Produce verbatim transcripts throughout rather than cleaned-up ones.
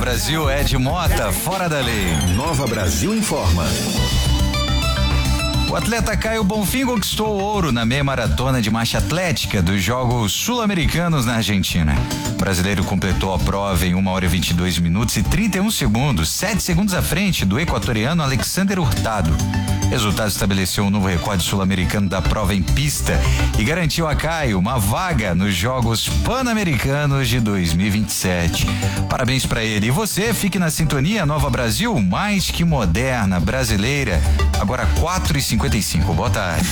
Brasil, Ed Mota, fora da lei. Nova Brasil informa. O atleta Caio Bonfim conquistou ouro na meia maratona de marcha atlética dos Jogos Sul-Americanos na Argentina. O brasileiro completou a prova em uma hora e vinte e dois minutos e trinta e um segundos, sete segundos à frente do equatoriano Alexander Hurtado. O resultado estabeleceu um novo recorde sul-americano da prova em pista e garantiu a Caio uma vaga nos Jogos Pan-Americanos de dois mil e vinte e sete. Parabéns para ele. E você, fique na sintonia. Nova Brasil, mais que moderna, brasileira. Agora quatro e cinquenta e cinco. Boa tarde.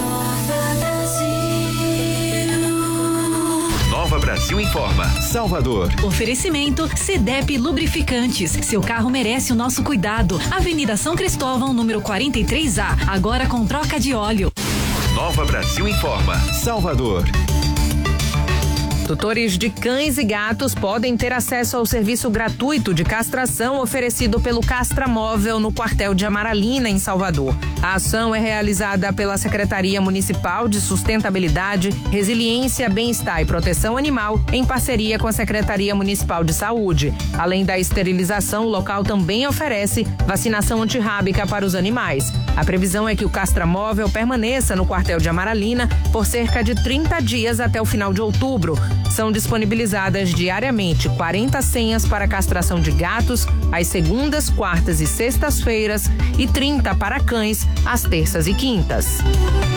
Nova Brasil informa. Salvador. Oferecimento Cedep Lubrificantes. Seu carro merece o nosso cuidado. Avenida São Cristóvão, número quarenta e três A. Agora com troca de óleo. Nova Brasil informa. Salvador. Tutores de cães e gatos podem ter acesso ao serviço gratuito de castração oferecido pelo Castra Móvel no quartel de Amaralina, em Salvador. A ação é realizada pela Secretaria Municipal de Sustentabilidade, Resiliência, Bem-Estar e Proteção Animal, em parceria com a Secretaria Municipal de Saúde. Além da esterilização, o local também oferece vacinação antirrábica para os animais. A previsão é que o Castra Móvel permaneça no quartel de Amaralina por cerca de trinta dias até o final de outubro. São disponibilizadas diariamente quarenta senhas para castração de gatos às segundas, quartas e sextas-feiras e trinta para cães às terças e quintas.